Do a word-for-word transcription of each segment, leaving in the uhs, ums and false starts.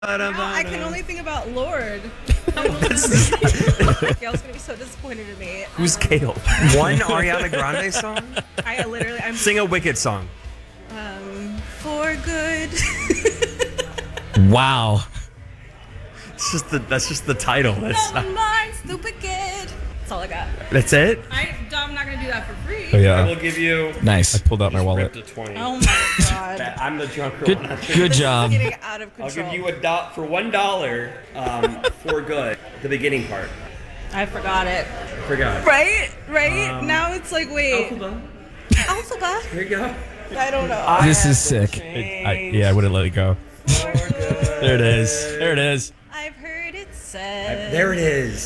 Now I can only think about Lord. That's- Gail's gonna be so disappointed in me. Who's Um, Gail? One Ariana Grande song? I literally, I'm Sing a Wicked song. um for good. Wow. It's just the, that's just the title. That's No not, minds the wicked. That's all I got. that's it? I, I'm not gonna do that for free. Oh, I yeah. will give you. Nice. I pulled out my wallet. Ripped a twenty. Oh my god. I'm the drunker Good, one. good job. Getting out of I'll control. give you a dot for one dollar um, for good. The beginning part. I forgot it. Forgot. Right? Right? Um, now it's like, wait. Alphabet. Alphabet? Here you go. I don't know. I This have is to sick. change I, yeah, I wouldn't let it go. for good. There it is. There it is. I've heard it said. There it is.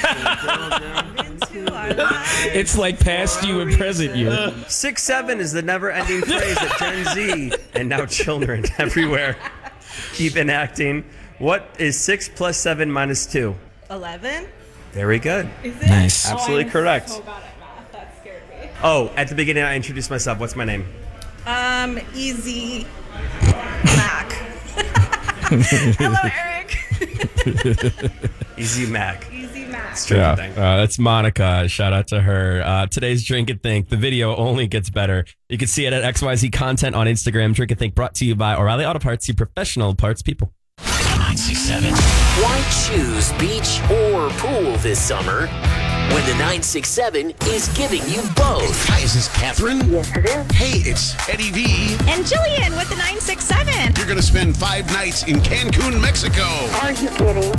Into our lives. It's like past you and present you. Six seven is the never-ending phrase that Gen Z and now children everywhere keep enacting. What is six plus seven minus two? Eleven? Very good. Is it? Nice. Oh, Absolutely I'm correct. So bad at math. That scared me. Oh, at the beginning I introduced myself. What's my name? Um, Easy Mac. Hello, Eric. Easy Mac. Easy Mac. Straight Yeah, thing. uh, that's Monica. Shout out to her. Uh, today's Drink and Think. The video only gets better. You can see it at X Y Z Content on Instagram. Drink and Think brought to you by O'Reilly Auto Parts, your professional parts people. nine six seven. Why choose beach or pool this summer when the nine six seven is giving you both? Hi, is this Catherine? Yes, it is. Hey, it's Eddie V. And Jillian with the nine six seven. You're going to spend five nights in Cancun, Mexico. Are you kidding?